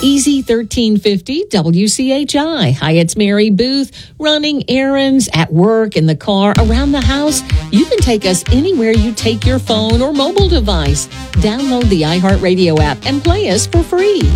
Easy 1350 WCHI. Hi, it's Mary Booth. Running errands, at work, in the car, around the house. You can take us anywhere you take your phone or mobile device. Download the iHeartRadio app and play us for free.